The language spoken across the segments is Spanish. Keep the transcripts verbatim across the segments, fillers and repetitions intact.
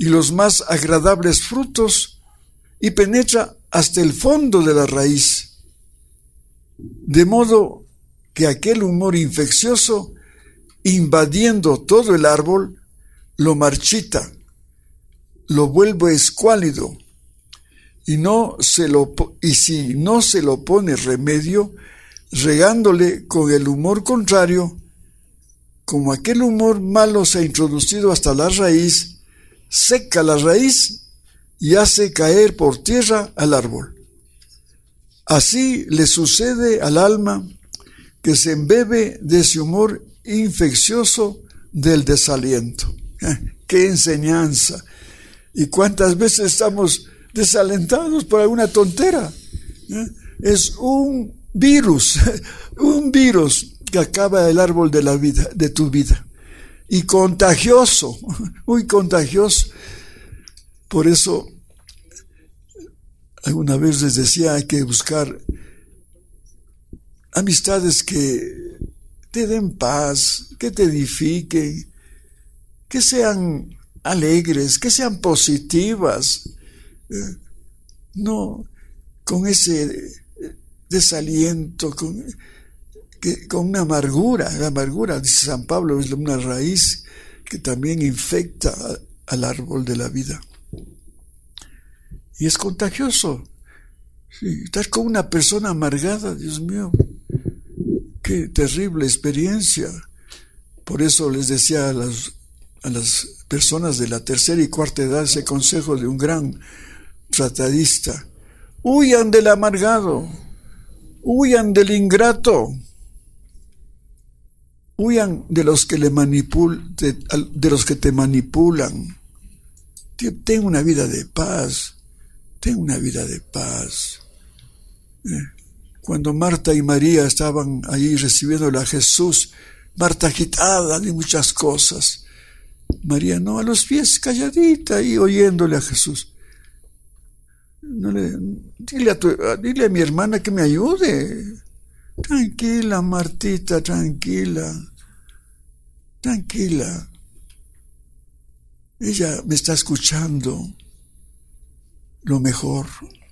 y los más agradables frutos y penetra hasta el fondo de la raíz, de modo que aquel humor infeccioso, invadiendo todo el árbol, lo marchita, lo vuelve escuálido, y, no se lo, y si no se lo pone remedio, regándole con el humor contrario, como aquel humor malo se ha introducido hasta la raíz, seca la raíz y hace caer por tierra al árbol. Así le sucede al alma que se embebe de ese humor infeccioso del desaliento. ¡Qué enseñanza! ¿Y cuántas veces estamos desalentados por alguna tontera? Es un virus, un virus que acaba el árbol de la vida, de tu vida. Y contagioso, muy contagioso. Por eso, alguna vez les decía, hay que buscar amistades que te den paz, que te edifiquen, que sean alegres, que sean positivas, eh, no con ese desaliento, con, que, con una amargura. La amargura, dice San Pablo, es una raíz que también infecta a, al árbol de la vida. Y es contagioso. Sí, estar con una persona amargada, Dios mío, qué terrible experiencia. Por eso les decía a las, a las personas de la tercera y cuarta edad ese consejo de un gran tratadista: huyan del amargado, huyan del ingrato, huyan de los que le manipul, de, de los que te manipulan. Ten una vida de paz, ten una vida de paz. Cuando Marta y María estaban ahí recibiéndole a Jesús, Marta agitada de muchas cosas, María no, a los pies, calladita ahí oyéndole a Jesús. No le, dile, a tu, dile a mi hermana que me ayude. Tranquila, Martita, tranquila, tranquila. Ella me está escuchando. Lo mejor,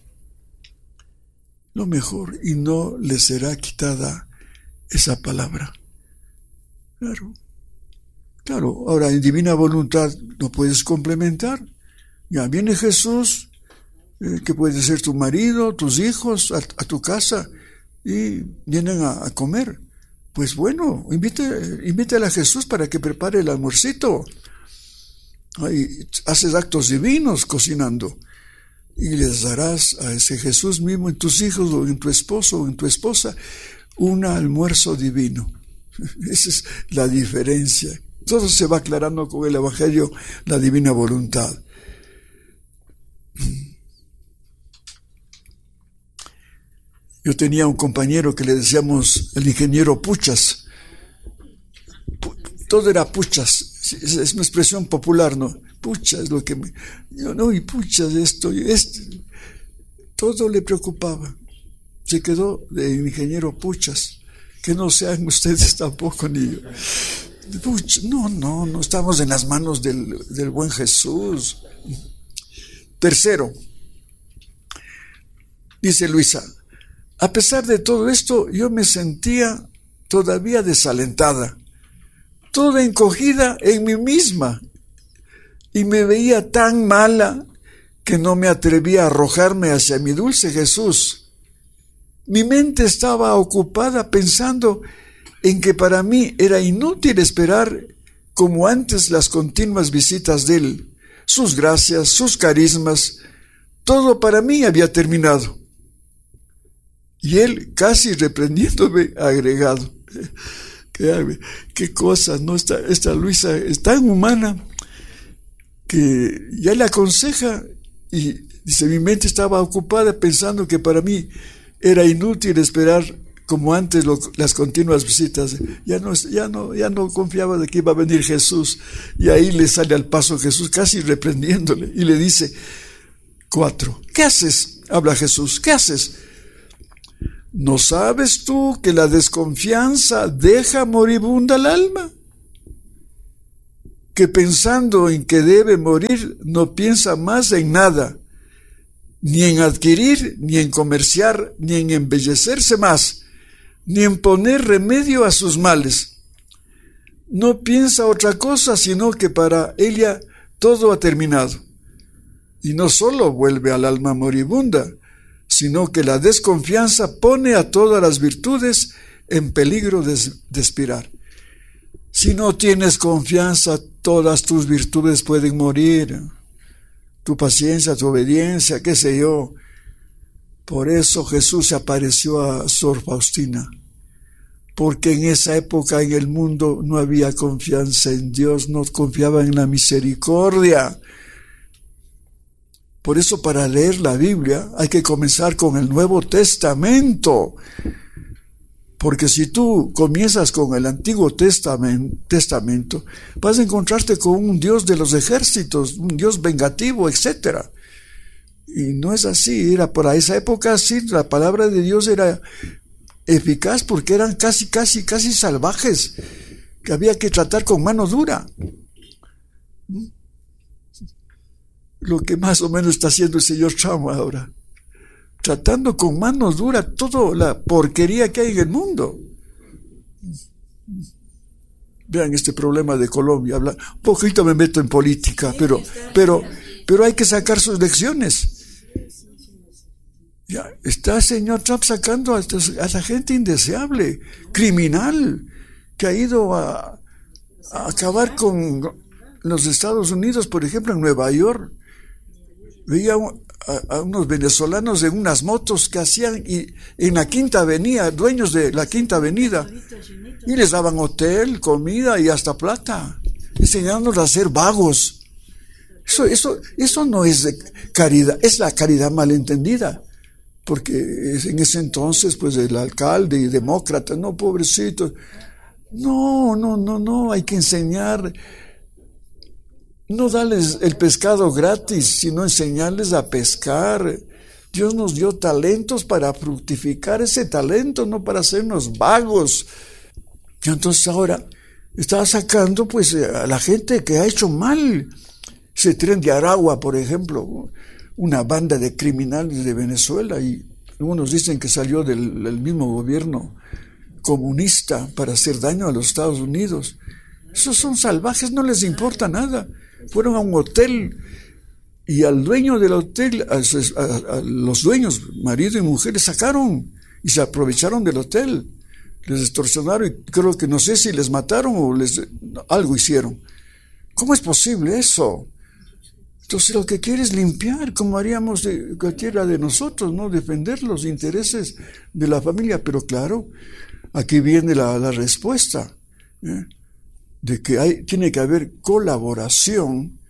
lo mejor, y no le será quitada esa palabra. Claro, claro. Ahora, en divina voluntad no puedes complementar. Ya viene Jesús, eh, que puede ser tu marido, tus hijos, a, a tu casa, y vienen a, a comer. Pues bueno, invite, invítale a Jesús para que prepare el almuercito. Ay, haces actos divinos cocinando. Y les darás a ese Jesús mismo, en tus hijos o en tu esposo o en tu esposa, un almuerzo divino. Esa es la diferencia. Todo se va aclarando con el Evangelio, la divina voluntad. Yo tenía un compañero que le decíamos el ingeniero Puchas. Todo era Puchas. Es una expresión popular, ¿no? Pucha, es lo que me... Yo, no, y pucha, esto, y esto. Todo le preocupaba. Se quedó de ingeniero Puchas. Que no sean ustedes tampoco, ni yo. Pucha, no, no, no estamos en las manos del, del buen Jesús. Tercero, dice Luisa, a pesar de todo esto, yo me sentía todavía desalentada, toda encogida en mí misma, y me veía tan mala que no me atrevía a arrojarme hacia mi dulce Jesús. Mi mente estaba ocupada pensando en que para mí era inútil esperar como antes las continuas visitas de Él, sus gracias, sus carismas, todo para mí había terminado. Y Él, casi reprendiéndome, ha agregado, qué, qué cosas, ¿no? Esta, esta Luisa es tan humana que ya le aconseja y dice, mi mente estaba ocupada pensando que para mí era inútil esperar como antes lo, las continuas visitas. Ya no, ya, no, ya no confiaba de que iba a venir Jesús. Y ahí le sale al paso Jesús, casi reprendiéndole, y le dice, cuatro, ¿qué haces? Habla Jesús, ¿qué haces? ¿No sabes tú que la desconfianza deja moribunda al alma? que pensando en que debe morir, no piensa más en nada, ni en adquirir, ni en comerciar, ni en embellecerse más, ni en poner remedio a sus males. No piensa otra cosa, sino que para ella todo ha terminado. Y no solo vuelve al alma moribunda, sino que la desconfianza pone a todas las virtudes en peligro de, de expirar. Si no tienes confianza, todas tus virtudes pueden morir. Tu paciencia, tu obediencia, qué sé yo. Por eso Jesús se apareció a Sor Faustina, porque en esa época en el mundo no había confianza en Dios, no confiaban en la misericordia. Por eso para leer la Biblia hay que comenzar con el Nuevo Testamento, porque si tú comienzas con el Antiguo Testamento, vas a encontrarte con un Dios de los ejércitos, un Dios vengativo, etcétera. Y no es así, era por esa época sí, la palabra de Dios era eficaz porque eran casi, casi, casi salvajes, que había que tratar con mano dura. Lo que más o menos está haciendo el señor Trump ahora, tratando con mano dura toda la porquería que hay en el mundo. Vean este problema de Colombia. Habla, un poquito me meto en política, pero, pero, pero hay que sacar sus lecciones. Ya está el señor Trump sacando a, a la gente indeseable, criminal, que ha ido a, a acabar con los Estados Unidos, por ejemplo, en Nueva York. Veía a, a unos venezolanos en unas motos que hacían y, en la Quinta Avenida, dueños de la Quinta Avenida, y les daban hotel, comida y hasta plata, enseñándolos a ser vagos. Eso, eso, eso no es de caridad, es la caridad malentendida, porque en ese entonces, pues el alcalde y demócrata, no, pobrecitos, no, no, no, no, hay que enseñar. No darles el pescado gratis, sino enseñarles a pescar. Dios nos dio talentos para fructificar ese talento, no para hacernos vagos. Y entonces ahora está sacando pues a la gente que ha hecho mal. Ese Tren de Aragua, por ejemplo, una banda de criminales de Venezuela, y algunos dicen que salió del, del mismo gobierno comunista para hacer daño a los Estados Unidos. Esos son salvajes, no les importa nada. Fueron a un hotel y al dueño del hotel, a, a, a los dueños, marido y mujer, les sacaron y se aprovecharon del hotel. Les extorsionaron y creo que no sé si les mataron o les algo hicieron. ¿Cómo es posible eso? Entonces lo que quiere es limpiar, como haríamos de cualquiera de nosotros, ¿no? Defender los intereses de la familia. Pero claro, aquí viene la, la respuesta, ¿eh? De que hay, tiene que haber colaboración,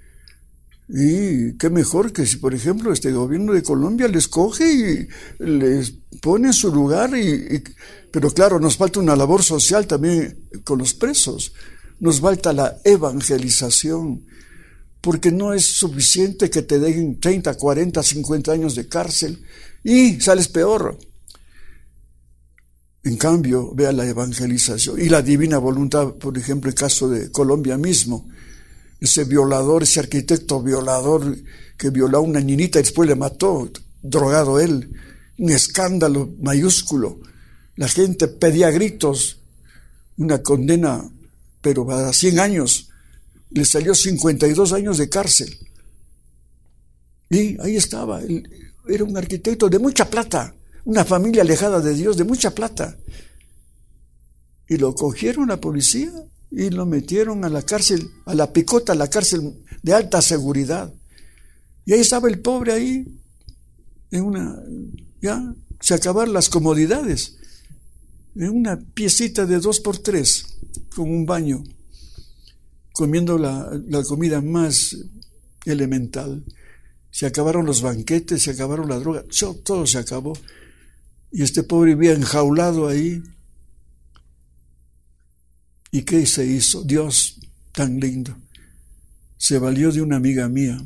y qué mejor que si, por ejemplo, este gobierno de Colombia les coge y les pone en su lugar, y, y, pero claro, nos falta una labor social también con los presos, nos falta la evangelización, porque no es suficiente que te dejen treinta, cuarenta, cincuenta años de cárcel y sales peor. En cambio, vea la evangelización y la divina voluntad, por ejemplo, el caso de Colombia mismo, ese violador, ese arquitecto violador que violó a una niñita y después le mató, drogado él, un escándalo mayúsculo. La gente pedía a gritos una condena, pero para cien años, le salió cincuenta y dos años de cárcel. Y ahí estaba, él era un arquitecto de mucha plata, una familia alejada de Dios, de mucha plata. Y lo cogieron la policía y lo metieron a la cárcel, a la picota, a la cárcel de alta seguridad. Y ahí estaba el pobre ahí, en una, ya, se acabaron las comodidades, en una piecita de dos por tres, con un baño, comiendo la, la comida más elemental. Se acabaron los banquetes, se acabaron la droga, todo se acabó. Y este pobre vivía enjaulado ahí. ¿Y qué se hizo? Dios, tan lindo, se valió de una amiga mía,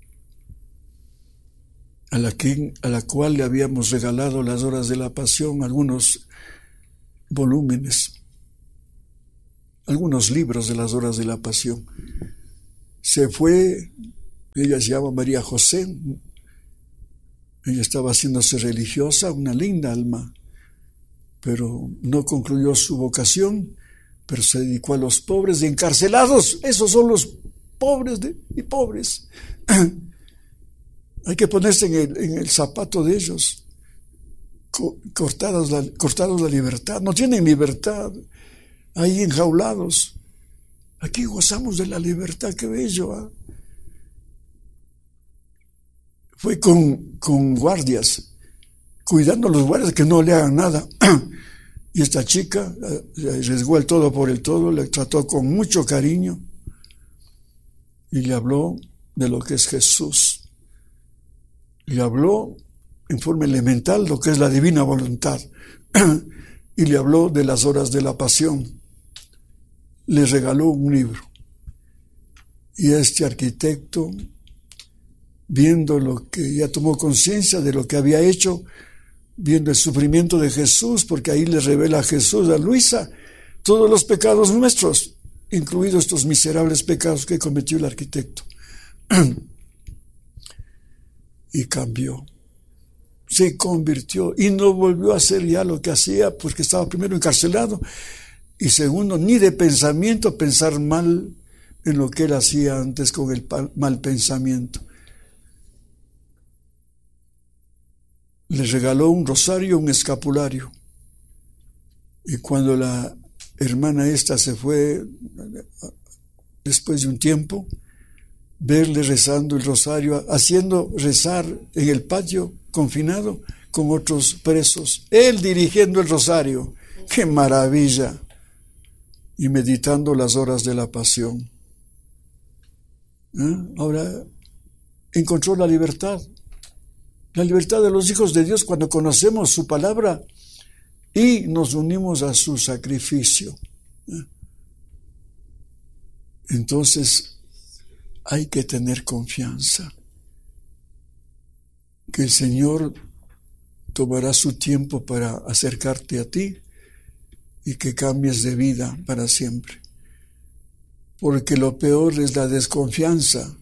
a la, que, a la cual le habíamos regalado las horas de la pasión, algunos volúmenes, algunos libros de las horas de la pasión. Se fue, ella se llama María José, ella estaba haciéndose religiosa, una linda alma, pero no concluyó su vocación, pero se dedicó a los pobres y encarcelados. Esos son los pobres de, y pobres. Hay que ponerse en el, en el zapato de ellos, cortados la, cortados la libertad, no tienen libertad, ahí enjaulados. Aquí gozamos de la libertad, qué bello. ¿eh? Fue con, con guardias, cuidando a los guardias que no le hagan nada. Y esta chica le arriesgó el todo por el todo, le trató con mucho cariño y le habló de lo que es Jesús. Le habló en forma elemental lo que es la divina voluntad. Y le habló de las horas de la pasión. Le regaló un libro. Y este arquitecto, viendo lo que ya tomó conciencia de lo que había hecho, viendo el sufrimiento de Jesús, porque ahí le revela a Jesús, a Luisa, todos los pecados nuestros, incluidos estos miserables pecados que cometió el arquitecto. Y cambió, se convirtió y no volvió a hacer ya lo que hacía, porque estaba primero encarcelado y segundo, ni de pensamiento pensar mal en lo que él hacía antes con el mal pensamiento. Le regaló un rosario, un escapulario, y cuando la hermana esta se fue, después de un tiempo, verle rezando el rosario, haciendo rezar en el patio, confinado, con otros presos, él dirigiendo el rosario, ¡qué maravilla! Y meditando las horas de la pasión. ¿Eh? Ahora encontró la libertad, la libertad de los hijos de Dios cuando conocemos su palabra y nos unimos a su sacrificio. ¿Eh? Entonces, hay que tener confianza que el Señor tomará su tiempo para acercarte a ti y que cambies de vida para siempre. Porque lo peor es la desconfianza.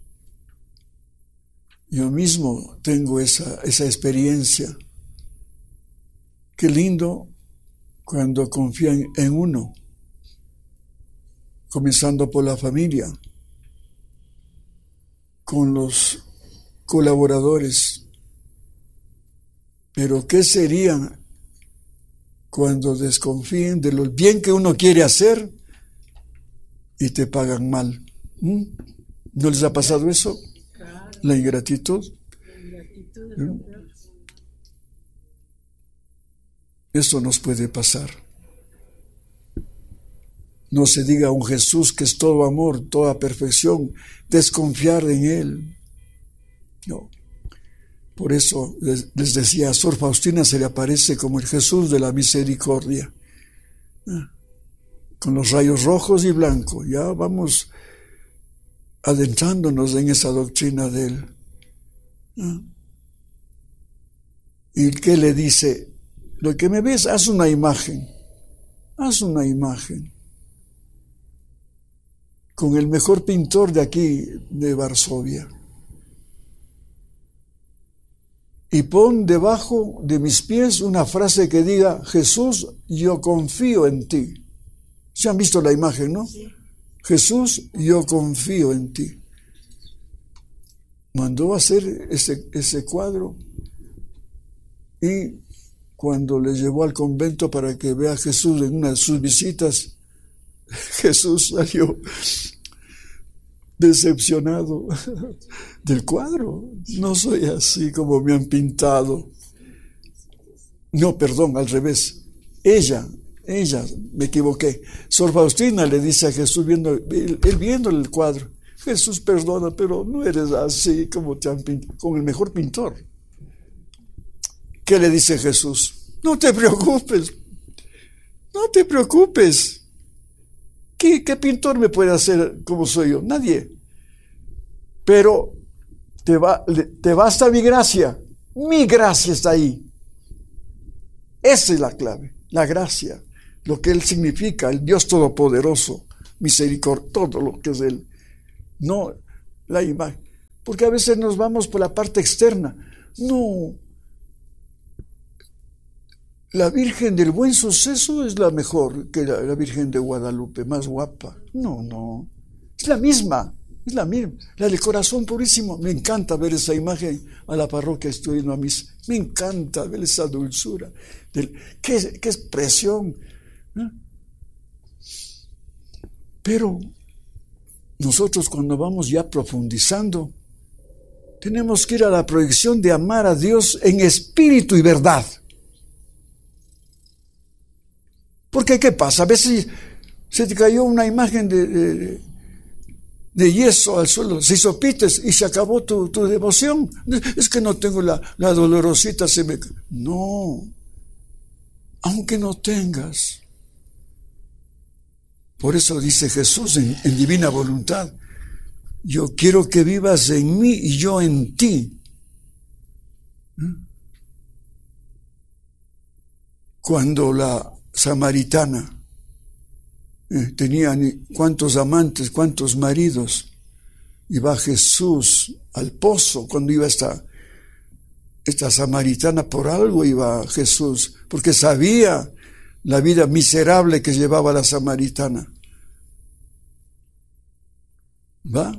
Yo mismo tengo esa, esa experiencia. Qué lindo cuando confían en uno, comenzando por la familia, con los colaboradores. Pero ¿qué serían cuando desconfíen de lo bien que uno quiere hacer y te pagan mal? ¿Mm? ¿No les ha pasado eso? La ingratitud. ¿Mm? Eso nos puede pasar. No se diga a un Jesús que es todo amor, toda perfección, desconfiar en Él. No. Por eso les, les decía, a Sor Faustina se le aparece como el Jesús de la misericordia. Ah, con los rayos rojos y blancos. Ya vamos adentrándonos en esa doctrina de Él. Ah. ¿Y qué le dice? Lo que me ves, haz una imagen. Haz una imagen. Con el mejor pintor de aquí, de Varsovia. Y pon debajo de mis pies una frase que diga, Jesús, yo confío en ti. ¿Se han visto la imagen, no? Sí. Jesús, yo confío en ti. Mandó a hacer ese, ese cuadro y cuando le llevó al convento para que vea a Jesús en una de sus visitas, Jesús salió decepcionado del cuadro. No soy así como me han pintado. No, perdón, al revés. Ella, ella, me equivoqué. Sor Faustina le dice a Jesús, viendo, él, él viendo el cuadro, Jesús, perdona, pero no eres así como te han pintado, con el mejor pintor. ¿Qué le dice Jesús? No te preocupes, no te preocupes. ¿Qué, ¿Qué pintor me puede hacer como soy yo? Nadie. Pero te, va, te basta mi gracia. Mi gracia está ahí. Esa es la clave, la gracia. Lo que Él significa, el Dios Todopoderoso, misericordia, todo lo que es Él. no la imagen. Porque a veces nos vamos por la parte externa. No. La Virgen del Buen Suceso es la mejor que la, la Virgen de Guadalupe, más guapa. No, no. Es la misma. Es la misma. La del Corazón Purísimo. Me encanta ver esa imagen a la parroquia, estoy yendo a misa. Me encanta ver esa dulzura. Del, qué, qué expresión. ¿Eh? Pero nosotros cuando vamos ya profundizando, tenemos que ir a la proyección de amar a Dios en espíritu y verdad. Porque ¿qué pasa? A veces se te cayó una imagen de, de, de yeso al suelo, se hizo pites y se acabó tu, tu devoción. Es que no tengo la, la dolorosita, se me... No, aunque no tengas. Por eso dice Jesús en, en Divina Voluntad, yo quiero que vivas en mí y yo en ti. Cuando la samaritana eh, tenía cuántos amantes, cuántos maridos, iba Jesús al pozo, cuando iba esta, esta samaritana, por algo iba Jesús, porque sabía la vida miserable que llevaba la samaritana. ¿Va?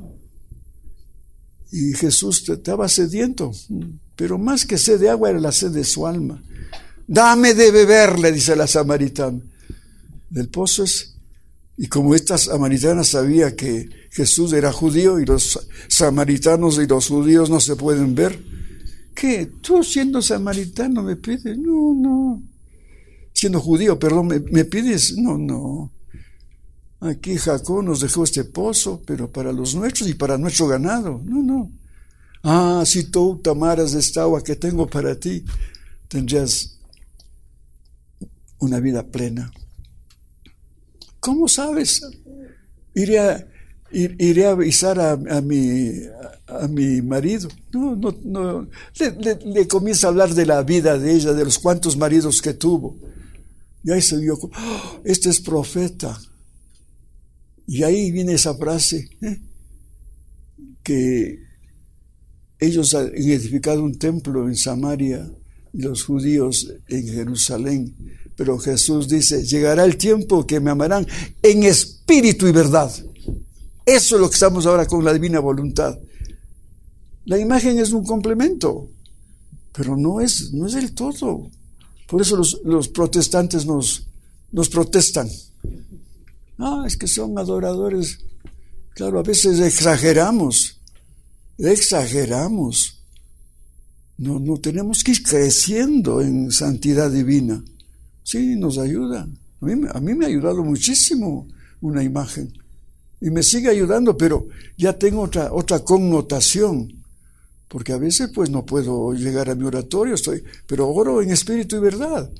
Y Jesús estaba sediento, pero más que sed de agua era la sed de su alma. Dame de beber, le dice la samaritana. Del pozo es, y como esta samaritana sabía que Jesús era judío y los samaritanos y los judíos no se pueden ver, ¿qué? ¿Tú siendo samaritano me pides? No, no. Siendo judío, perdón, ¿me, me pides? No, no. Aquí Jacob nos dejó este pozo, pero para los nuestros y para nuestro ganado. No, no. Ah, si tú tomaras de esta agua que tengo para ti, tendrías una vida plena. ¿Cómo sabes? Iré a, ir, iré a avisar a, a, mi, a, a mi marido. No, no, no. Le, le, le comienza a hablar de la vida de ella, de los cuantos maridos que tuvo. Y ahí se dio, oh, este es profeta. Y ahí viene esa frase, ¿eh? Que ellos han edificado un templo en Samaria y los judíos en Jerusalén. Pero Jesús dice, llegará el tiempo que me amarán en espíritu y verdad. Eso es lo que estamos ahora con la Divina Voluntad. La imagen es un complemento, pero no es, no es el todo. Por eso los, los protestantes nos, nos protestan. Ah, es que son adoradores. Claro, a veces exageramos, exageramos. No, no tenemos que ir creciendo en santidad divina. Sí, nos ayuda. A mí, a mí me ha ayudado muchísimo una imagen. Y me sigue ayudando, pero ya tengo otra, otra connotación. Porque a veces pues no puedo llegar a mi oratorio, estoy, pero oro en espíritu y verdad.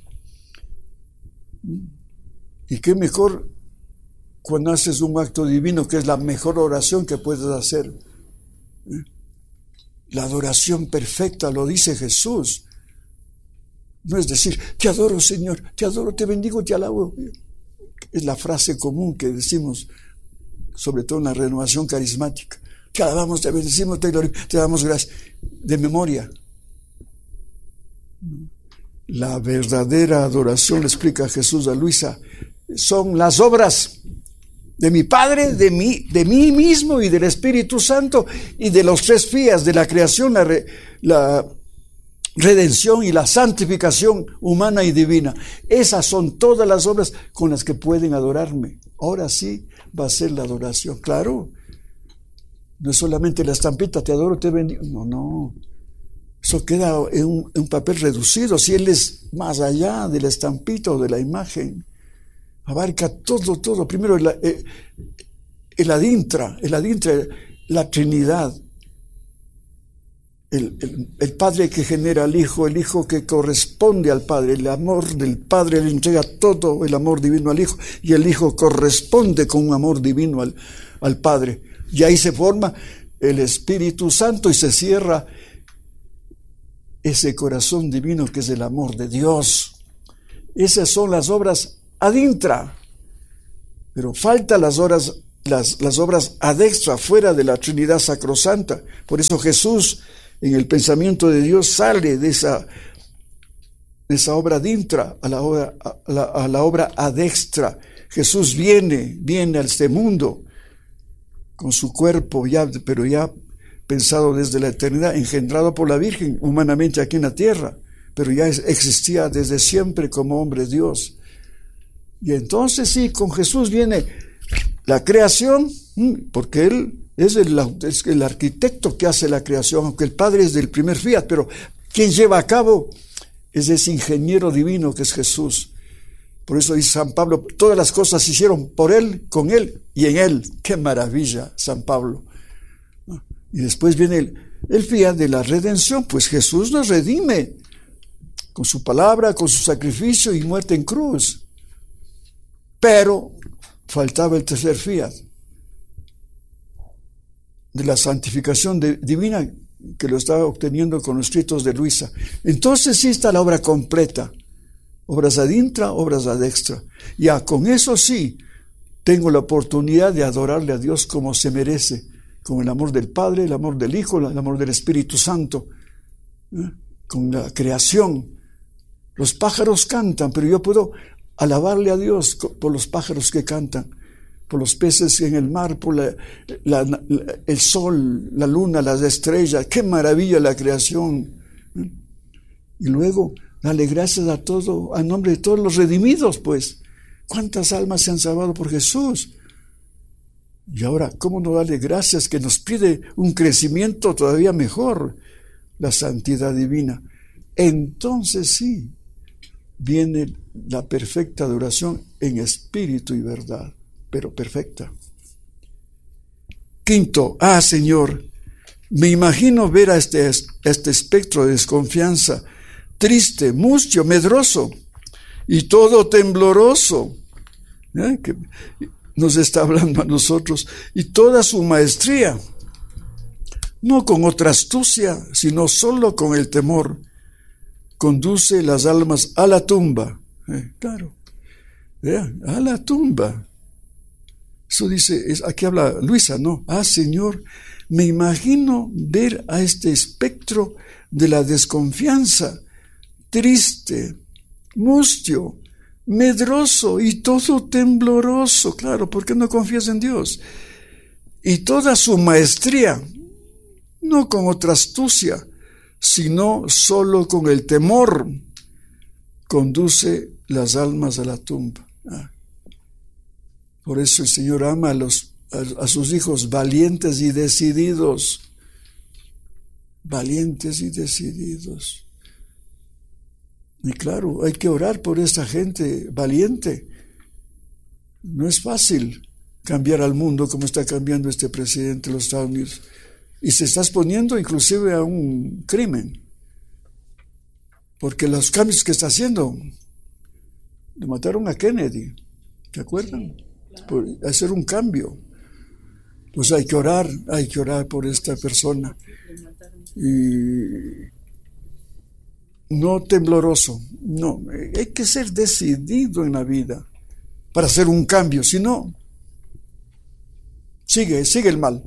Y qué mejor cuando haces un acto divino, que es la mejor oración que puedes hacer. La adoración perfecta, lo dice Jesús. No es decir, te adoro, Señor, te adoro, te bendigo, te alabo. Es la frase común que decimos, sobre todo en la renovación carismática. Te alabamos, te bendecimos, te glorificamos, te damos gracias. De memoria. La verdadera adoración, le explica Jesús a Luisa, son las obras de mi Padre, de mí, de mí mismo y del Espíritu Santo y de los tres fías de la creación, la, re, la redención y la santificación humana y divina. Esas son todas las obras con las que pueden adorarme. Ahora sí va a ser la adoración. Claro, no es solamente la estampita, te adoro, te bendigo. No, no. Eso queda en un, en un papel reducido. Si Él es más allá de la estampita o de la imagen, abarca todo, todo. Primero el, el, el adintra, el adintra, la Trinidad. El, el, el Padre que genera al Hijo, el Hijo que corresponde al Padre, el amor del Padre le entrega todo el amor divino al Hijo, y el Hijo corresponde con un amor divino al, al Padre. Y ahí se forma el Espíritu Santo y se cierra ese corazón divino que es el amor de Dios. Esas son las obras ad intra, pero faltan las obras las, las obras adextra, fuera de la Trinidad sacrosanta. Por eso Jesús, en el pensamiento de Dios, sale de esa, de esa obra dintra a la obra, a la, a la obra adextra. Jesús viene, viene a este mundo con su cuerpo, ya, pero ya pensado desde la eternidad, engendrado por la Virgen, humanamente aquí en la tierra, pero ya existía desde siempre como hombre Dios. Y entonces sí, con Jesús viene la creación, porque Él es el, es el arquitecto que hace la creación, aunque el Padre es del primer fiat, pero quien lleva a cabo es ese ingeniero divino que es Jesús. Por eso dice San Pablo, todas las cosas se hicieron por Él, con Él y en Él. ¡Qué maravilla, San Pablo! Y después viene el, el fiat de la redención, pues Jesús nos redime con su palabra, con su sacrificio y muerte en cruz. Pero faltaba el tercer fiat de la santificación de, divina, que lo estaba obteniendo con los escritos de Luisa. Entonces sí está la obra completa. Obras ad intra, obras ad extra. Ya con eso sí, tengo la oportunidad de adorarle a Dios como se merece, con el amor del Padre, el amor del Hijo, el amor del Espíritu Santo, ¿eh? Con la creación. Los pájaros cantan, pero yo puedo alabarle a Dios por los pájaros que cantan, por los peces en el mar, por la, la, la, el sol, la luna, las estrellas. ¡Qué maravilla la creación! ¿eh? Y luego dale gracias a todo, a nombre de todos los redimidos, pues. ¿Cuántas almas se han salvado por Jesús? Y ahora, ¿cómo no darle gracias que nos pide un crecimiento todavía mejor? La santidad divina. Entonces sí, viene la perfecta adoración en espíritu y verdad, pero perfecta. Quinto, ah, Señor, me imagino ver a este, a este espectro de desconfianza, triste, mustio, medroso y todo tembloroso, ¿eh? que nos está hablando a nosotros, y toda su maestría, no con otra astucia, sino solo con el temor, conduce las almas a la tumba. ¿eh? Claro, ¿eh? a la tumba. Eso dice, es, aquí habla Luisa, ¿no? Ah, Señor, me imagino ver a este espectro de la desconfianza, triste, mustio, medroso y todo tembloroso. Claro, ¿por qué no confías en Dios? Y toda su maestría, no con otra astucia, sino solo con el temor, conduce las almas a la tumba. Ah. Por eso el Señor ama a, los, a, a sus hijos valientes y decididos. Valientes y decididos. Y claro, hay que orar por esta gente valiente. No es fácil cambiar al mundo como está cambiando este presidente de los Estados Unidos. Y se está exponiendo inclusive a un crimen. Porque los cambios que está haciendo, le mataron a Kennedy, ¿se acuerdan? Por hacer un cambio. Pues hay que orar, hay que orar por esta persona. Y no tembloroso, no, hay que ser decidido en la vida para hacer un cambio, si no, sigue, sigue el mal.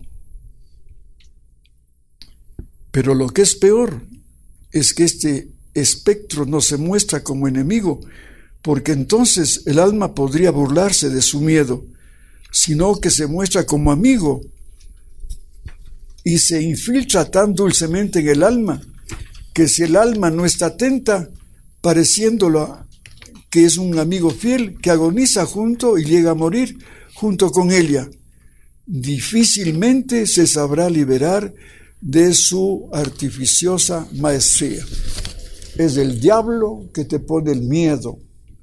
Pero lo que es peor es que este espectro no se muestra como enemigo, porque entonces el alma podría burlarse de su miedo, sino que se muestra como amigo y se infiltra tan dulcemente en el alma que si el alma no está atenta, pareciéndolo que es un amigo fiel que agoniza junto y llega a morir junto con ella, difícilmente se sabrá liberar de su artificiosa maestría. Es el diablo que te pone el miedo.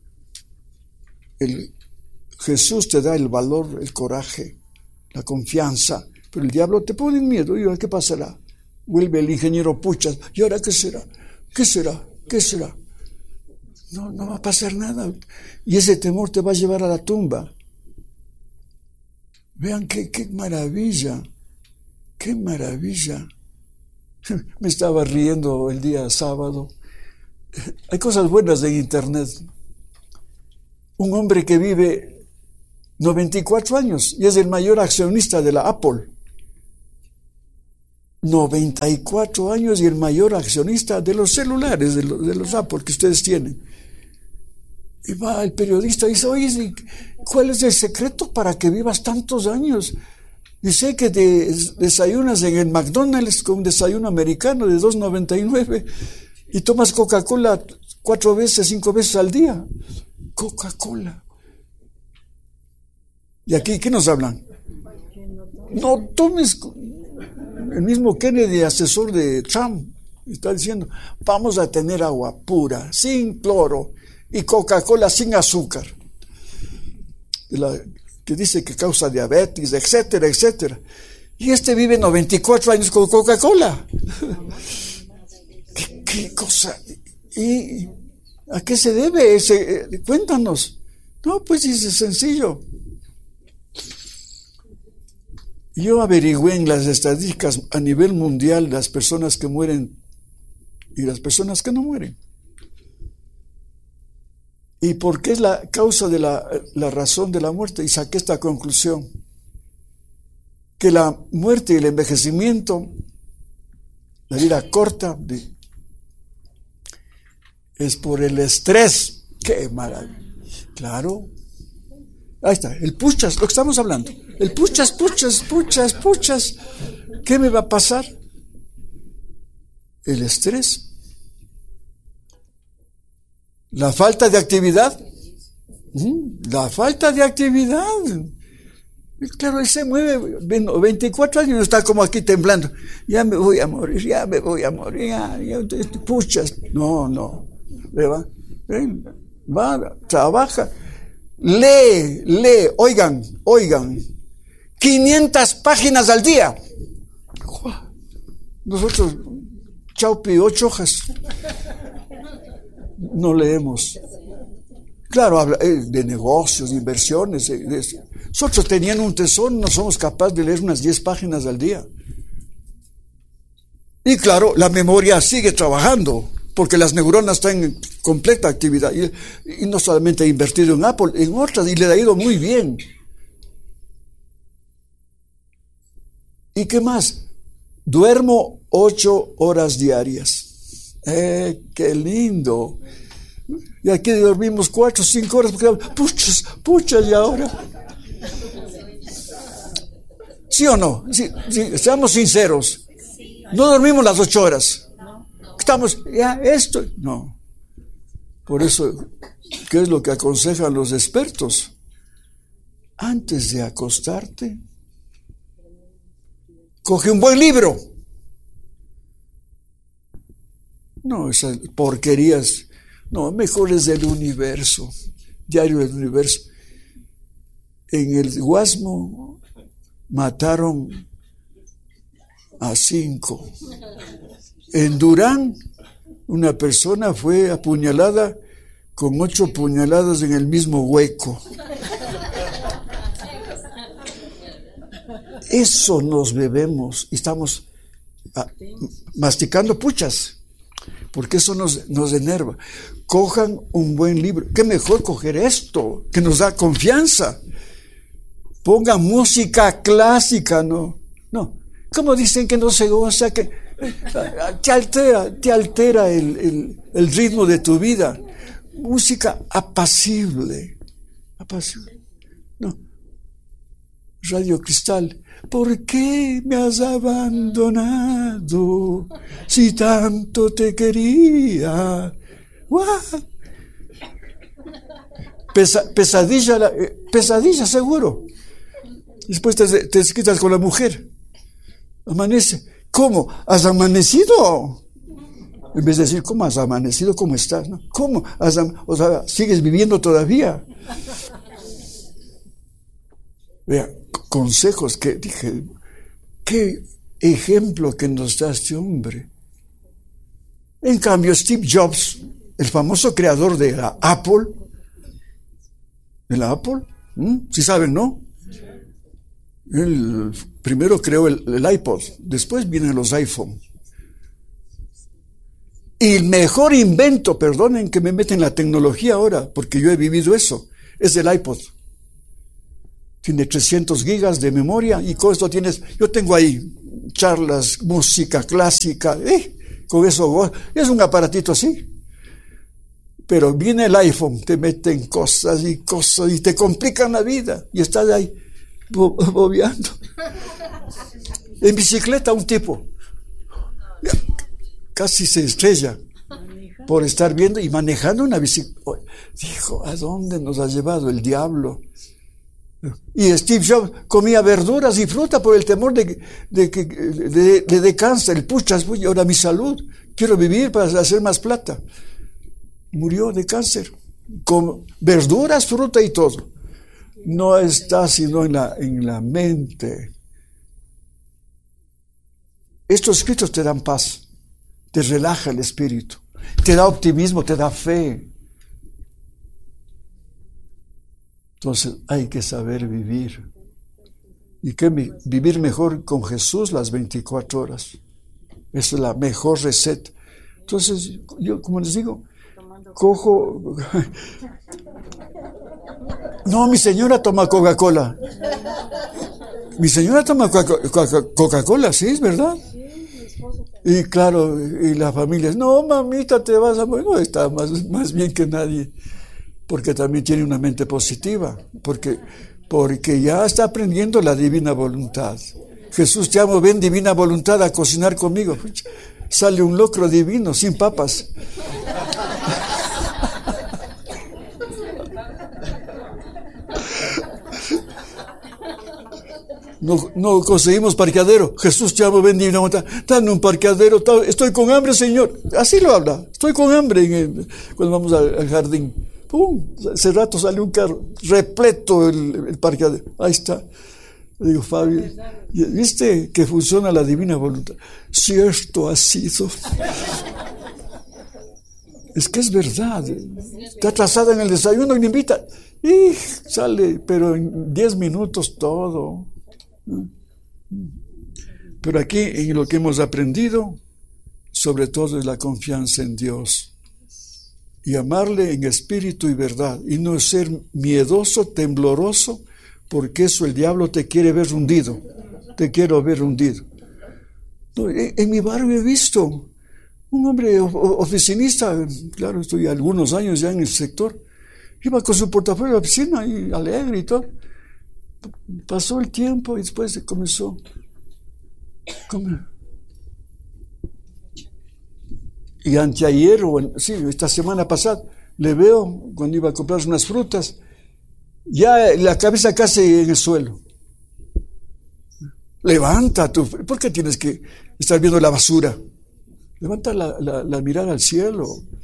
El, Jesús te da el valor, el coraje, la confianza, pero el diablo te pone el miedo. ¿Y ahora qué pasará? Vuelve el ingeniero Puchas. ¿Y ahora qué será? ¿Qué será? ¿Qué será? No, no va a pasar nada. Y ese temor te va a llevar a la tumba. Vean qué, qué maravilla. ¡Qué maravilla! Me estaba riendo el día sábado. Hay cosas buenas en internet. Un hombre que vive noventa y cuatro años y es el mayor accionista de la Apple. noventa y cuatro años y el mayor accionista de los celulares, de los, de los Apple que ustedes tienen. Y va el periodista y dice, oye, ¿cuál es el secreto para que vivas tantos años? Dice que te desayunas en el McDonald's con un desayuno americano de dos noventa y nueve y tomas Coca-Cola cuatro veces, cinco veces al día. Coca-Cola. ¿Y aquí qué nos hablan? No tomes. El mismo Kennedy, asesor de Trump, está diciendo, vamos a tener agua pura, sin cloro, y Coca-Cola sin azúcar. La, que dice que causa diabetes, etcétera, etcétera. Y este vive noventa y cuatro años con Coca-Cola. ¿Qué, qué cosa? ¿Y a qué se debe ese? Eh, cuéntanos. No, pues es sencillo. Yo averigüé en las estadísticas a nivel mundial las personas que mueren y las personas que no mueren. ¿Y por qué es la causa de la, la razón de la muerte? Y saqué esta conclusión. Que la muerte y el envejecimiento, la vida corta, de, es por el estrés. ¡Qué maravilla! Claro. Ahí está, el puchas, lo que estamos hablando. El puchas, puchas, puchas, puchas. ¿Qué me va a pasar? El estrés. La falta de actividad. La falta de actividad. Claro, él se mueve veinticuatro años y está como aquí temblando. Ya me voy a morir, ya me voy a morir. Ya, ya, puchas. No, no. Va, va, trabaja. Lee, lee, oigan, oigan, quinientas páginas al día. Nosotros, chaupi, ocho hojas. No leemos. Claro, habla eh, de negocios, de inversiones. De, de, nosotros teniendo un tesoro, no somos capaces de leer unas diez páginas al día. Y claro, la memoria sigue trabajando. Porque las neuronas están en completa actividad. Y, y no solamente ha invertido en Apple, en otras, y le ha ido muy bien. ¿Y qué más? Duermo ocho horas diarias. ¡Eh, qué lindo! Y aquí dormimos cuatro o cinco horas, porque puchas, puchas, y ahora. ¿Sí o no? Sí, sí, seamos sinceros. No dormimos las ocho horas. Estamos, ya, esto, no. Por eso, ¿qué es lo que aconsejan los expertos? Antes de acostarte, coge un buen libro. No, esas porquerías, no, mejor es del Universo, Diario del Universo. En el Guasmo mataron a cinco. En Durán, una persona fue apuñalada con ocho puñaladas en el mismo hueco. Eso nos bebemos y estamos ah, masticando puchas, porque eso nos, nos enerva. Cojan un buen libro. ¿Qué mejor coger esto, que nos da confianza? Pongan música clásica, ¿no? No. ¿Cómo dicen que no se goza? Que te altera, te altera el, el, el ritmo de tu vida. Música apacible. Apacible. No. Radio Cristal. ¿Por qué me has abandonado si tanto te quería? ¡Guau! Pesa, pesadilla, pesadilla seguro. Después te, te desquitas con la mujer. Amanece. ¿Cómo? ¿Has amanecido? En vez de decir, ¿cómo has amanecido? ¿Cómo estás? ¿No? ¿Cómo? Has am- o sea, ¿sigues viviendo todavía? Vea, consejos que dije, qué ejemplo que nos da este hombre. En cambio, Steve Jobs, el famoso creador de la Apple, de la Apple, ¿sí ¿Sí saben, no? Él primero creó el, el iPod, después vienen los iPhone. Y el mejor invento, perdonen que me meten la tecnología ahora, porque yo he vivido eso, es el iPod. tiene trescientos gigas de memoria y con esto tienes, yo tengo ahí charlas, música clásica, eh, con eso es un aparatito así. Pero viene el iPhone, te meten cosas y cosas y te complican la vida y estás ahí bo bobeando. En bicicleta un tipo casi se estrella por estar viendo y manejando una bicicleta. Dijo, ¿a dónde nos ha llevado el diablo? Y Steve Jobs comía verduras y fruta por el temor de que de, de, de, de, de cáncer. Pucha, ahora mi salud, quiero vivir para hacer más plata. Murió de cáncer, con verduras, fruta y todo. No está sino en la, en la mente. Estos escritos te dan paz, te relaja el espíritu, te da optimismo, te da fe. Entonces hay que saber vivir. ¿Y qué vivir mejor con Jesús las veinticuatro horas? Esa es la mejor receta. Entonces, yo, como les digo, cojo... No, mi señora toma Coca-Cola. Mi señora toma Coca-Cola, sí, es verdad. Y claro, y la familia, no, mamita, te vas a morir. No, está más, más bien que nadie, porque también tiene una mente positiva, porque, porque ya está aprendiendo la divina voluntad. Jesús, te amo, ven divina voluntad a cocinar conmigo. Sale un locro divino, sin papas. No, no conseguimos parqueadero. Jesús, te amo, ven divina voluntad. Dame un parqueadero, estoy con hambre, Señor. Así lo habla, estoy con hambre en el, cuando vamos al, al jardín. ¡Pum! Hace rato sale un carro, repleto el, el parqueadero. Ahí está. Le digo, Fabio, ¿viste que funciona la divina voluntad? Si esto ha sido... Es que es verdad. Está atrasada en el desayuno y me invita. Y sale, pero en diez minutos todo. Pero aquí en lo que hemos aprendido, sobre todo es la confianza en Dios. Y amarle en espíritu y verdad. Y no ser miedoso, tembloroso, porque eso el diablo te quiere ver hundido. Te quiero ver hundido. No, en, en mi barrio he visto un hombre oficinista, claro, estoy algunos años ya en el sector, iba con su portafolio a la oficina y alegre y todo. Pasó el tiempo y después se comenzó. ¿Cómo? Y anteayer, o sí, esta semana pasada, le veo cuando iba a comprar unas frutas, ya la cabeza casi en el suelo. Levanta tu, ¿por qué tienes que estar viendo la basura? Levanta la, la, la mirada al cielo.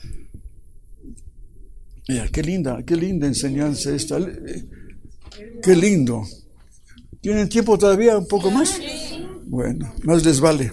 Mira, qué linda, qué linda enseñanza esta. Qué lindo. ¿Tienen tiempo todavía un poco más? Bueno, más les vale.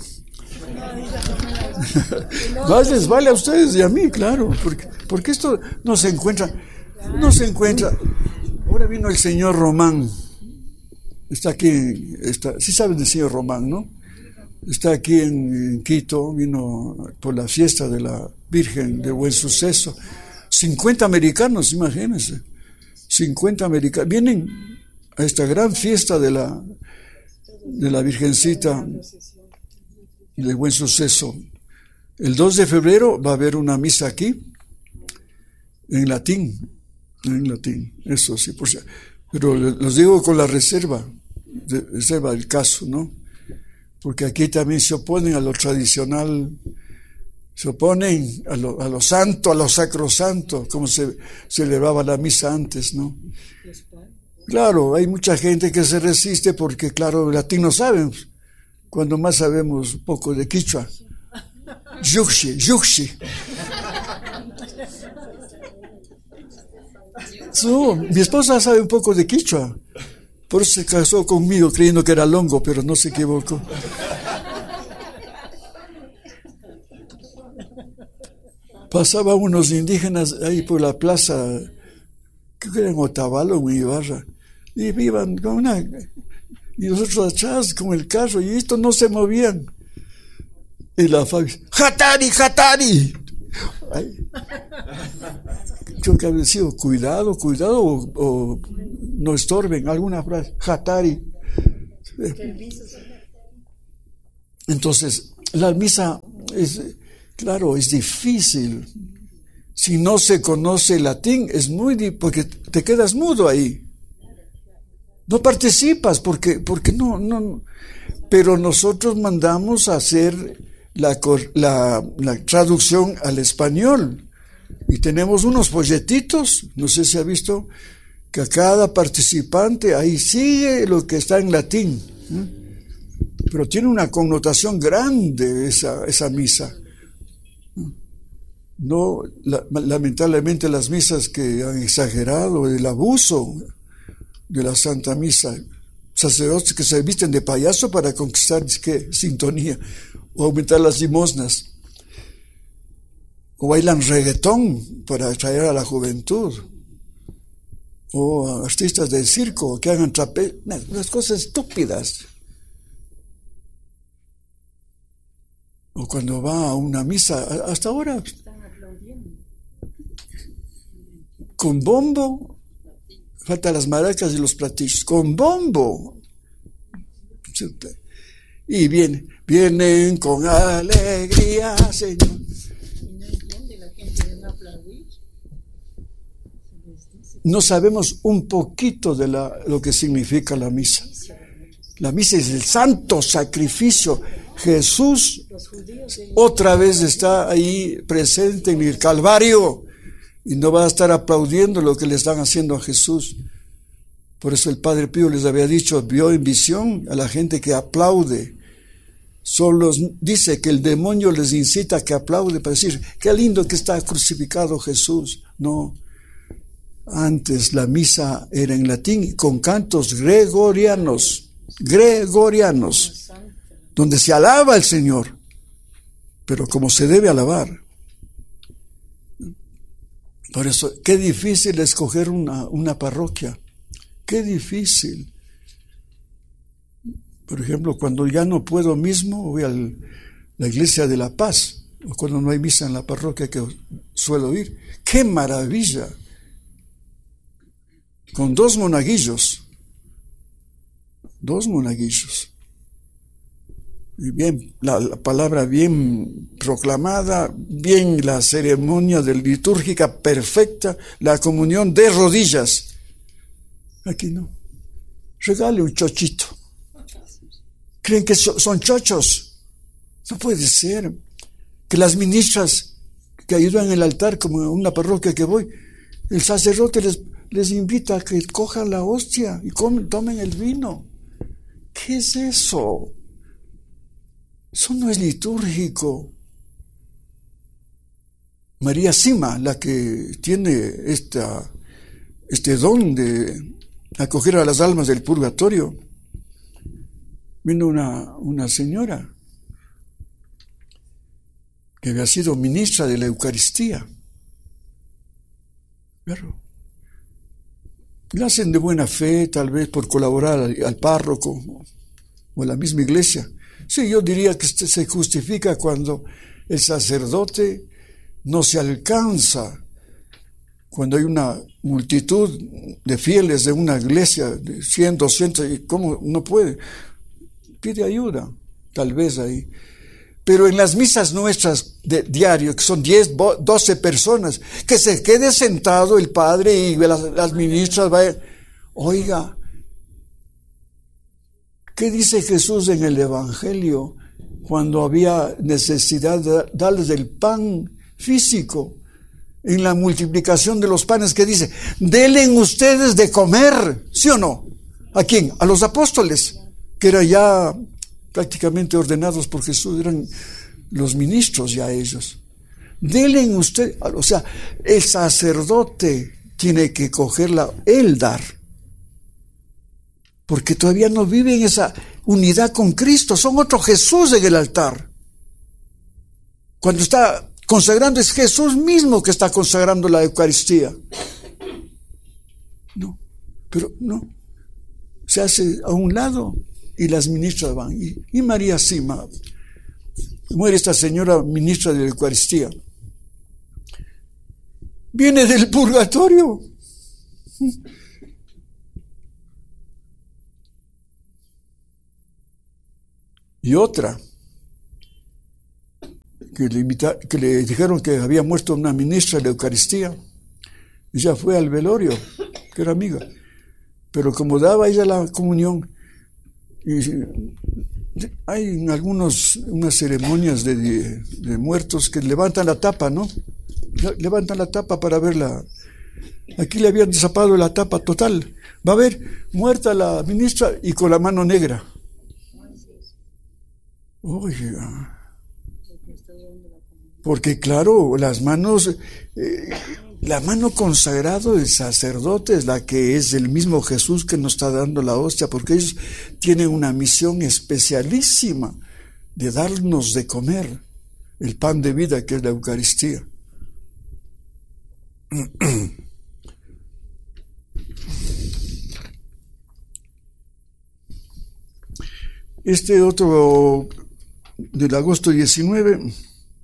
Más les vale a ustedes y a mí, claro, porque, porque esto no se encuentra, no se encuentra. Ahora vino el señor Román. Está aquí, está, sí saben del señor Román, ¿no? Está aquí en, en Quito, vino por la fiesta de la Virgen de Buen Suceso. cincuenta americanos, imagínense. cincuenta americanos. Vienen a esta gran fiesta de la, de la Virgencita de Buen Suceso. El dos de febrero va a haber una misa aquí, en latín. En latín, eso sí, por si, pero los digo con la reserva, de, reserva del caso, ¿no? Porque aquí también se oponen a lo tradicional, se oponen a lo, a lo santo, a lo sacrosanto, como se celebraba la misa antes, ¿no? Claro, hay mucha gente que se resiste porque, claro, latín no saben, cuando más sabemos un poco de quichua. Yuxi, yuxi. So, mi esposa sabe un poco de quichua, por eso se casó conmigo creyendo que era longo, pero no se equivocó. Pasaban unos indígenas ahí por la plaza, creo que era en Otavalo o en Ibarra, y iban con una, y nosotros atrás con el carro, y estos no se movían. Y la Fabi, ¡Hatari, Hatari! Ay. Creo que había sido cuidado, cuidado, o, o no estorben, alguna frase, hatari. Entonces, la misa es, claro, es difícil. Si no se conoce el latín, es muy difícil, porque te quedas mudo ahí. No participas, porque, porque no, no. Pero nosotros mandamos a hacer la, la, la traducción al español. Y tenemos unos folletitos, no sé si ha visto, que a cada participante ahí sigue lo que está en latín. ¿eh? Pero tiene una connotación grande esa, esa misa. No, la, lamentablemente las misas que han exagerado el abuso de la Santa Misa, sacerdotes que se visten de payaso para conquistar ¿qué? sintonía o aumentar las limosnas, o bailan reggaetón para atraer a la juventud, o artistas del circo que hagan trape, unas cosas estúpidas. O cuando va a una misa, hasta ahora, con bombo, faltan las maracas y los platillos, con bombo. Y vienen, vienen con alegría, Señor. No sabemos un poquito de la, lo que significa la misa. La misa es el santo sacrificio. Jesús otra vez está ahí presente en el Calvario y no va a estar aplaudiendo lo que le están haciendo a Jesús. Por eso el Padre Pío les había dicho, vio en visión a la gente que aplaude. Solo dice que el demonio les incita a que aplaude para decir, qué lindo que está crucificado Jesús. No. Antes la misa era en latín con cantos gregorianos, gregorianos, donde se alaba al Señor, pero como se debe alabar. Por eso, qué difícil escoger una, una parroquia, qué difícil. Por ejemplo, cuando ya no puedo mismo, voy a la iglesia de La Paz, o cuando no hay misa en la parroquia que suelo ir. ¡Qué maravilla! Con dos monaguillos, dos monaguillos. Y bien, la, la palabra bien proclamada, bien la ceremonia de litúrgica perfecta, la comunión de rodillas. Aquí no. Regale un chochito. ¿Creen que so, son chochos? No puede ser. Que las ministras que ayudan en el altar, como en una parroquia que voy, el sacerdote les, les invita a que cojan la hostia y comen, tomen el vino. ¿Qué es eso? Eso no es litúrgico. María Sima, la que tiene esta, este don de acoger a las almas del purgatorio, vino una, una señora que había sido ministra de la Eucaristía. Claro. La hacen de buena fe, tal vez por colaborar al, al párroco o a la misma iglesia. Sí, yo diría que se justifica cuando el sacerdote no se alcanza, cuando hay una multitud de fieles de una iglesia de cien, doscientos, ¿cómo no puede? Pide ayuda, tal vez ahí. Pero en las misas nuestras de diario, que son diez, doce personas, que se quede sentado el padre y las, las ministras vayan. Oiga, ¿qué dice Jesús en el Evangelio cuando había necesidad de darles el pan físico? En la multiplicación de los panes, que dice, denle ustedes de comer, ¿sí o no? ¿A quién? A los apóstoles, que eran ya prácticamente ordenados por Jesús, eran los ministros ya ellos. Denle usted, o sea, el sacerdote tiene que cogerla, él dar, porque todavía no vive en esa unidad con Cristo, son otro Jesús en el altar. Cuando está consagrando es Jesús mismo que está consagrando la Eucaristía. No, pero no, se hace a un lado y las ministras van. Y, y María Sima, muere esta señora ministra de la Eucaristía, viene del purgatorio. Y otra, que le, invita, que le dijeron que había muerto una ministra de la Eucaristía. Ella fue al velorio, que era amiga. Pero como daba ella la comunión, y hay en algunos, unas ceremonias de, de, de muertos que levantan la tapa, ¿no? Levantan la tapa para verla. Aquí le habían desapado la tapa total. Va a ver, muerta la ministra y con la mano negra. Oiga. Porque claro, las manos, eh, la mano consagrada del sacerdote es la que es el mismo Jesús que nos está dando la hostia, porque ellos tienen una misión especialísima de darnos de comer el pan de vida que es la Eucaristía. Este otro del agosto diecinueve,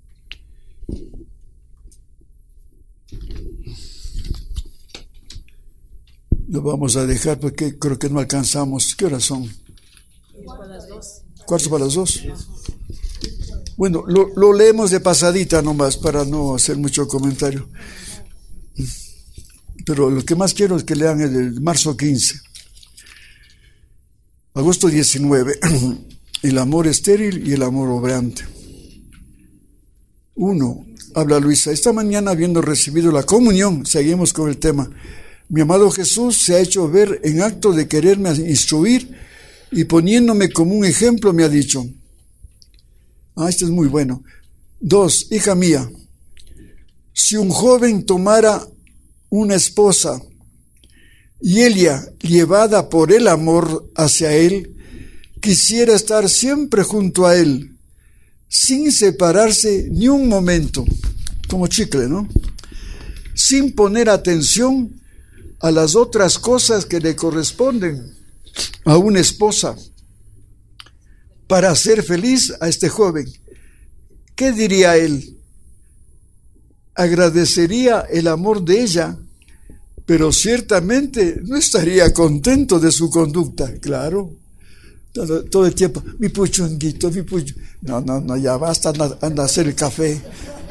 lo vamos a dejar porque creo que no alcanzamos. ¿Qué horas son? Cuarto para las dos. Bueno, lo, lo leemos de pasadita nomás para no hacer mucho comentario. Pero lo que más quiero es que lean el de marzo quince. Agosto diecinueve. El amor estéril y el amor obrante. Uno. Habla Luisa. Esta mañana, habiendo recibido la comunión, seguimos con el tema. Mi amado Jesús se ha hecho ver en acto de quererme instruir y poniéndome como un ejemplo me ha dicho. Ah, este es muy bueno. Dos, hija mía, si un joven tomara una esposa y ella, llevada por el amor hacia él, quisiera estar siempre junto a él, sin separarse ni un momento, como chicle, ¿no? Sin poner atención a las otras cosas que le corresponden a una esposa para hacer feliz a este joven. ¿Qué diría él? Agradecería el amor de ella, pero ciertamente no estaría contento de su conducta, claro. Todo, todo el tiempo, mi puchunguito, mi pucho. No, no, no, ya basta, anda, anda a hacer el café.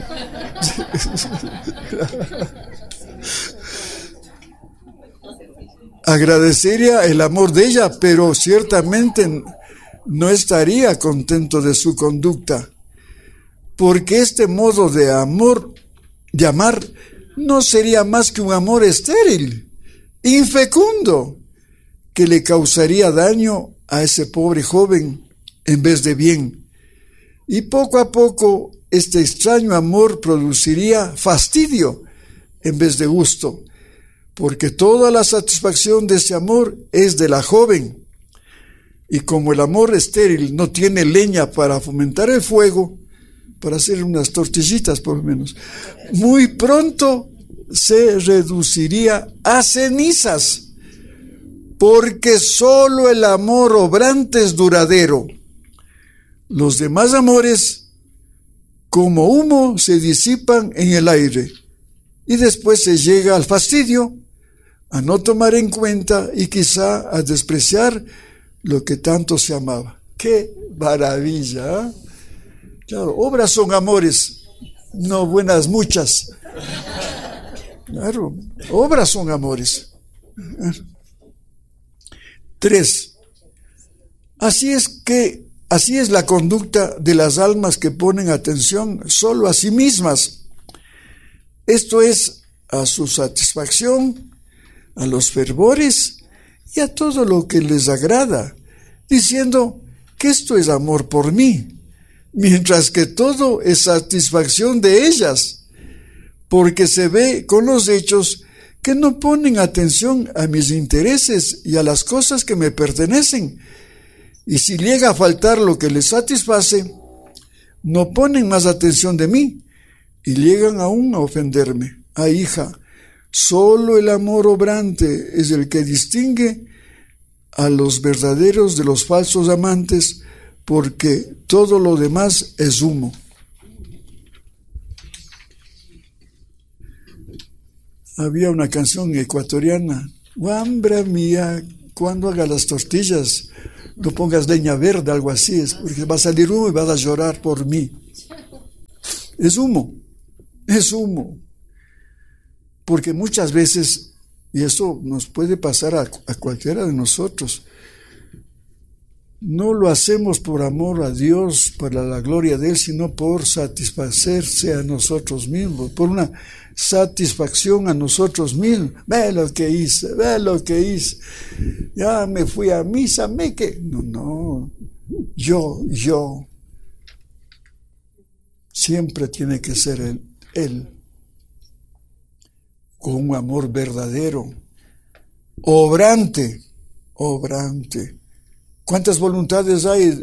Agradecería el amor de ella, pero ciertamente no estaría contento de su conducta, porque este modo de amor, de amar, no sería más que un amor estéril, infecundo, que le causaría daño a ese pobre joven en vez de bien. Y poco a poco este extraño amor produciría fastidio en vez de gusto, porque toda la satisfacción de ese amor es de la joven. Y como el amor estéril no tiene leña para fomentar el fuego, para hacer unas tortillitas por lo menos, muy pronto se reduciría a cenizas, porque solo el amor obrante es duradero. Los demás amores, como humo, se disipan en el aire, y después se llega al fastidio, a no tomar en cuenta y quizá a despreciar lo que tanto se amaba. ¡Qué maravilla! ¿Eh? Claro, obras son amores, no buenas muchas. Claro, obras son amores. Tres. Así es que, así es la conducta de las almas que ponen atención solo a sí mismas. Esto es, a su satisfacción, a los fervores y a todo lo que les agrada, diciendo que esto es amor por mí, mientras que todo es satisfacción de ellas, porque se ve con los hechos que no ponen atención a mis intereses y a las cosas que me pertenecen, y si llega a faltar lo que les satisface, no ponen más atención de mí, y llegan aún a ofenderme. Ah, hija, solo el amor obrante es el que distingue a los verdaderos de los falsos amantes, porque todo lo demás es humo. Había una canción ecuatoriana, Guambra mía, cuando haga las tortillas, no pongas leña verde, algo así, es porque va a salir humo y vas a llorar por mí. Es humo, es humo. Porque muchas veces, y eso nos puede pasar a, a cualquiera de nosotros, no lo hacemos por amor a Dios, para la gloria de Él, sino por satisfacerse a nosotros mismos, por una satisfacción a nosotros mismos. Ve lo que hice, ve lo que hice. Ya me fui a misa, me que... No, no, yo, yo. Siempre tiene que ser Él, Él, con un amor verdadero, obrante, obrante. ¿Cuántas voluntades hay?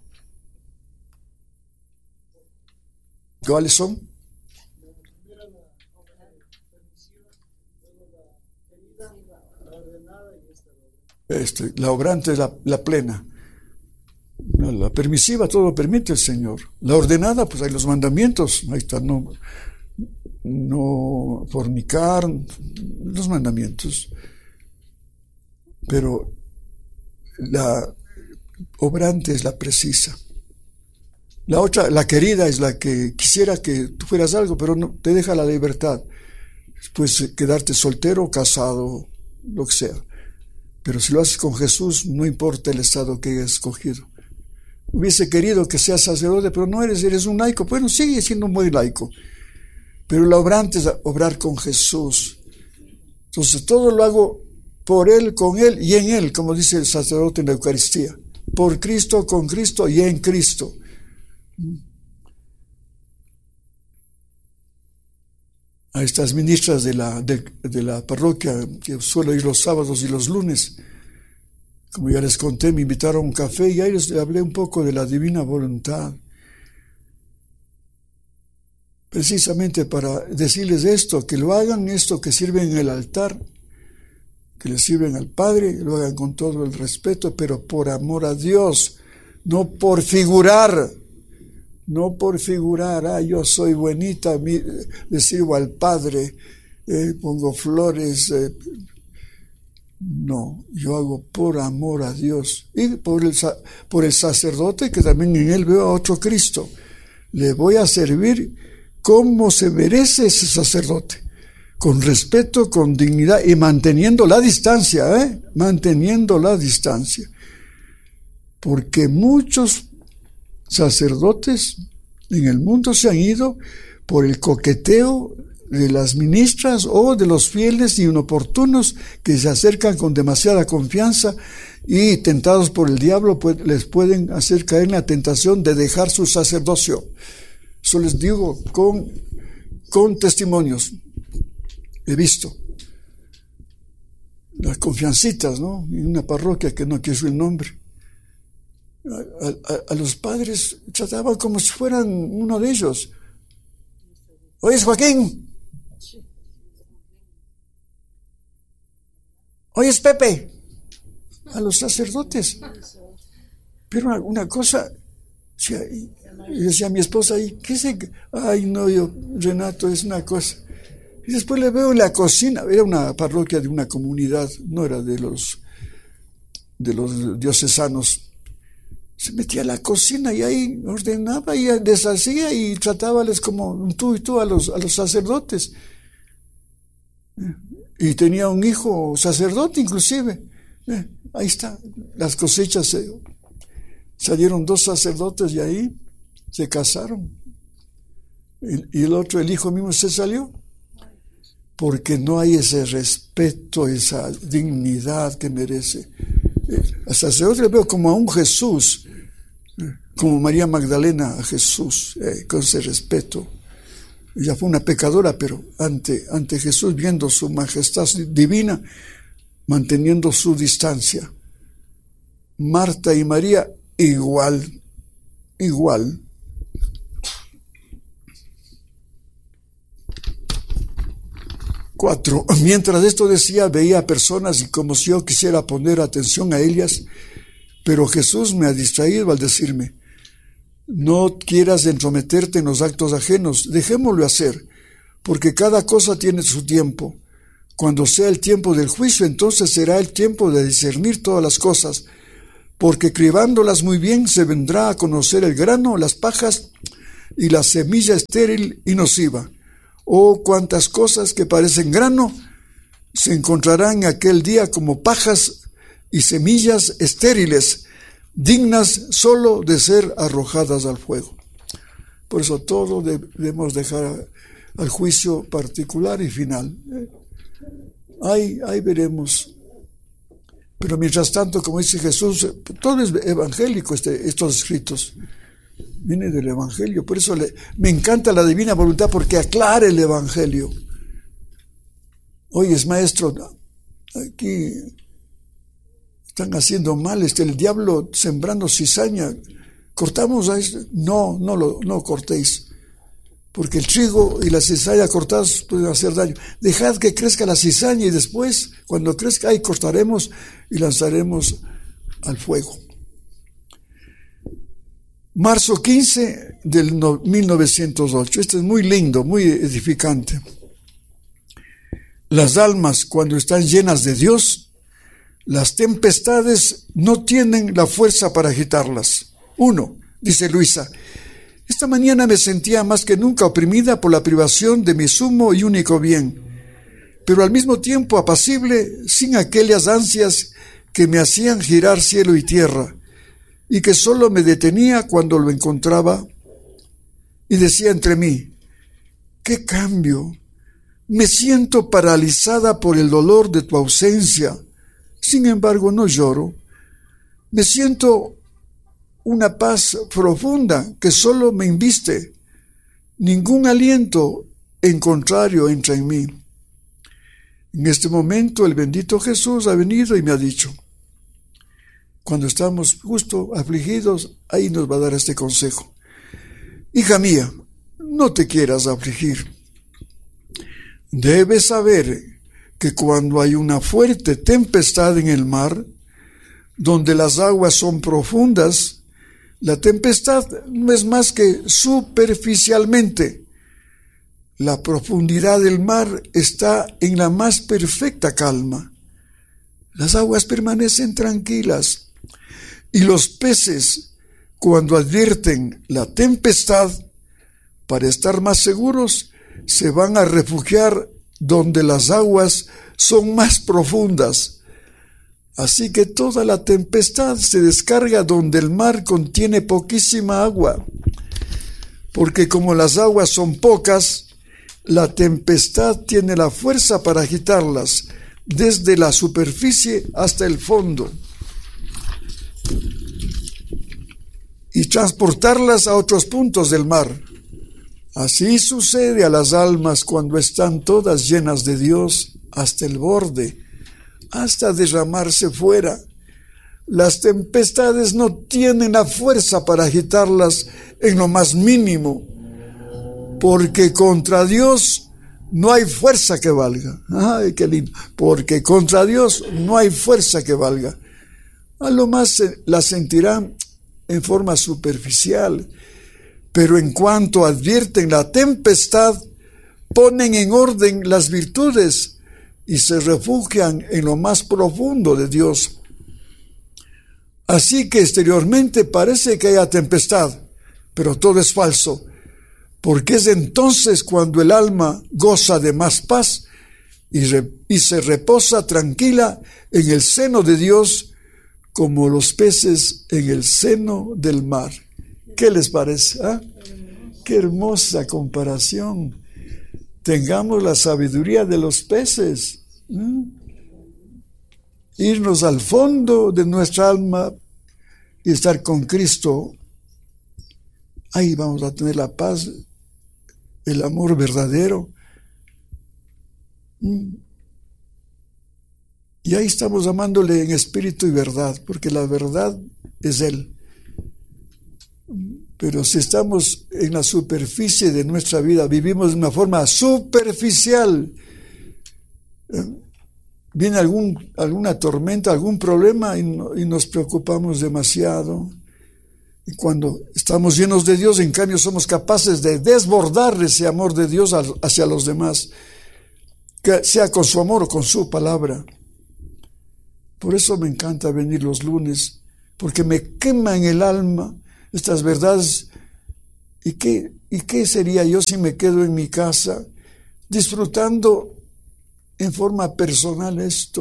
¿Cuáles son? Este, la obrante es la, la plena. La permisiva todo lo permite el Señor. La ordenada, pues hay los mandamientos. Ahí está, no, no fornicar, los mandamientos. Pero la obrante es la precisa. La otra, la querida, es la que quisiera que tú fueras algo, pero no te deja la libertad. Puedes quedarte soltero, casado, lo que sea. Pero si lo haces con Jesús, no importa el estado que hayas escogido. Hubiese querido que seas sacerdote, pero no eres, eres un laico. Bueno, sigue siendo un buen laico. Pero la obrante es obrar con Jesús. Entonces todo lo hago por Él, con Él y en Él, como dice el sacerdote en la Eucaristía. Por Cristo, con Cristo y en Cristo. A estas ministras de la, de, de la parroquia, que suelo ir los sábados y los lunes, como ya les conté, me invitaron a un café y ahí les hablé un poco de la divina voluntad. Precisamente para decirles esto, que lo hagan esto, que sirven en el altar, que le sirven al Padre, lo hagan con todo el respeto, pero por amor a Dios, no por figurar, no por figurar, ah, yo soy buenita, mi, le sirvo al Padre, eh, pongo flores, eh, no, yo hago por amor a Dios y por el, por el sacerdote, que también en él veo a otro Cristo. Le voy a servir como se merece ese sacerdote, con respeto, con dignidad y manteniendo la distancia, ¿eh? manteniendo la distancia. Porque muchos sacerdotes en el mundo se han ido por el coqueteo de las ministras o de los fieles inoportunos que se acercan con demasiada confianza y tentados por el diablo pues, les pueden hacer caer en la tentación de dejar su sacerdocio. Eso les digo con, con testimonios. He visto las confiancitas, ¿no? En una parroquia que no quiero el nombre. A, a, a los padres trataban como si fueran uno de ellos. Oye, Joaquín. Oye, Pepe. A los sacerdotes. Pero una, una cosa, decía, decía mi esposa ahí, ¿qué sé? Ay, no, yo, Renato, es una cosa. Y después le veo en la cocina, era una parroquia de una comunidad, no era de los, de los diocesanos. Se metía a la cocina y ahí ordenaba y deshacía y tratábales como tú y tú a los, a los sacerdotes. Y tenía un hijo sacerdote inclusive. Eh, ahí está, las cosechas, eh, salieron dos sacerdotes y ahí se casaron. Y, y el otro, el hijo mismo, se salió. Porque no hay ese respeto, esa dignidad que merece. Eh, al sacerdote le veo como a un Jesús, eh, como María Magdalena a Jesús, eh, con ese respeto. Ella fue una pecadora, pero ante, ante Jesús, viendo su majestad divina, manteniendo su distancia. Marta y María, igual, igual. Cuatro. Mientras esto decía, veía a personas y como si yo quisiera poner atención a ellas, pero Jesús me ha distraído al decirme, no quieras entrometerte en los actos ajenos, dejémoslo hacer, porque cada cosa tiene su tiempo. Cuando sea el tiempo del juicio, entonces será el tiempo de discernir todas las cosas, porque cribándolas muy bien se vendrá a conocer el grano, las pajas y la semilla estéril y nociva. Oh, cuántas cosas que parecen grano se encontrarán en aquel día como pajas y semillas estériles, dignas solo de ser arrojadas al fuego. Por eso todo debemos dejar al juicio particular y final. Ahí, ahí veremos. Pero mientras tanto, como dice Jesús, todo es evangélico, este, estos escritos. Viene del Evangelio. Por eso le, me encanta la divina voluntad, porque aclara el Evangelio. Oye, maestro, aquí están haciendo mal, este, el diablo sembrando cizaña. ¿Cortamos a este? No, no lo no cortéis. Porque el trigo y la cizaña cortadas pueden hacer daño. Dejad que crezca la cizaña y después, cuando crezca, ahí cortaremos y lanzaremos al fuego. Marzo quince del mil novecientos ocho. Este es muy lindo, muy edificante. Las almas, cuando están llenas de Dios, las tempestades no tienen la fuerza para agitarlas. Uno, dice Luisa, esta mañana me sentía más que nunca oprimida por la privación de mi sumo y único bien, pero al mismo tiempo apacible, sin aquellas ansias que me hacían girar cielo y tierra, y que solo me detenía cuando lo encontraba, y decía entre mí, ¡qué cambio! Me siento paralizada por el dolor de tu ausencia, sin embargo no lloro. Me siento una paz profunda que solo me inviste. Ningún aliento en contrario entra en mí. En este momento el bendito Jesús ha venido y me ha dicho, cuando estamos justo afligidos, ahí nos va a dar este consejo. Hija mía, no te quieras afligir. Debes saber que cuando hay una fuerte tempestad en el mar, donde las aguas son profundas, la tempestad no es más que superficialmente. La profundidad del mar está en la más perfecta calma. Las aguas permanecen tranquilas y los peces, cuando advierten la tempestad, para estar más seguros, se van a refugiar donde las aguas son más profundas. Así que toda la tempestad se descarga donde el mar contiene poquísima agua, porque como las aguas son pocas, la tempestad tiene la fuerza para agitarlas desde la superficie hasta el fondo y transportarlas a otros puntos del mar. Así sucede a las almas cuando están todas llenas de Dios hasta el borde, hasta derramarse fuera. Las tempestades no tienen la fuerza para agitarlas en lo más mínimo, porque contra Dios no hay fuerza que valga. Ay, qué lindo. Porque contra Dios no hay fuerza que valga. A lo más la sentirán en forma superficial, pero en cuanto advierten la tempestad, ponen en orden las virtudes y se refugian en lo más profundo de Dios. Así que exteriormente parece que haya tempestad, pero todo es falso, porque es entonces cuando el alma goza de más paz y, re, y se reposa tranquila en el seno de Dios, como los peces en el seno del mar. ¿Qué les parece? ¿Ah? Qué hermosa comparación. Tengamos la sabiduría de los peces. ¿Mm? Irnos al fondo de nuestra alma y estar con Cristo. Ahí vamos a tener la paz, el amor verdadero. ¿Mm? Y ahí estamos amándole en espíritu y verdad, porque la verdad es Él. Pero si estamos en la superficie de nuestra vida, vivimos de una forma superficial, viene algún, alguna tormenta, algún problema y, no, y nos preocupamos demasiado. Y cuando estamos llenos de Dios, en cambio somos capaces de desbordar ese amor de Dios hacia los demás, que sea con su amor o con su palabra. Por eso me encanta venir los lunes porque me quema en el alma estas verdades. ¿Y qué, y qué sería yo si me quedo en mi casa disfrutando en forma personal esto?